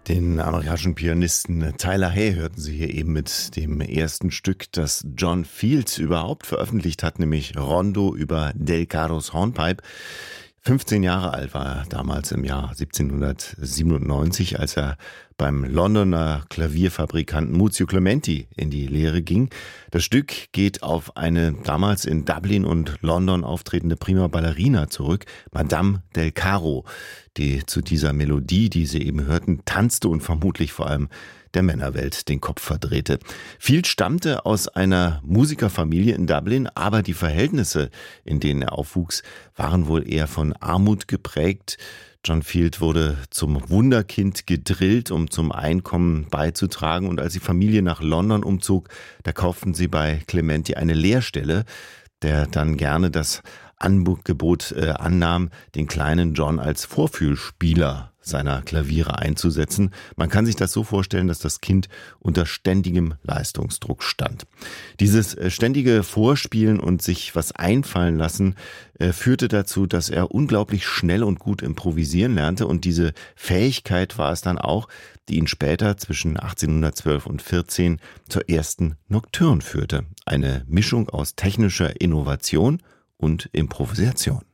Den amerikanischen Pianisten Tyler Hay hörten Sie hier eben mit dem ersten Stück, das John Field überhaupt veröffentlicht hat, nämlich Rondo über Del Carros Hornpipe. 15 Jahre alt war er damals im Jahr 1797, als er beim Londoner Klavierfabrikanten Muzio Clementi in die Lehre ging. Das Stück geht auf eine damals in Dublin und London auftretende Prima Ballerina zurück, Madame Del Carro, die zu dieser Melodie, die Sie eben hörten, tanzte und vermutlich vor allem der Männerwelt den Kopf verdrehte. Field stammte aus einer Musikerfamilie in Dublin, aber die Verhältnisse, in denen er aufwuchs, waren wohl eher von Armut geprägt. John Field wurde zum Wunderkind gedrillt, um zum Einkommen beizutragen. Und als die Familie nach London umzog, da kauften sie bei Clementi eine Lehrstelle, der dann gerne das Angebot annahm, den kleinen John als Vorfühlspieler seiner Klaviere einzusetzen. Man kann sich das so vorstellen, dass das Kind unter ständigem Leistungsdruck stand. Dieses ständige Vorspielen und sich was einfallen lassen führte dazu, dass er unglaublich schnell und gut improvisieren lernte, und diese Fähigkeit war es dann auch, die ihn später zwischen 1812 und 14 zur ersten Nocturne führte. Eine Mischung aus technischer Innovation und Improvisation.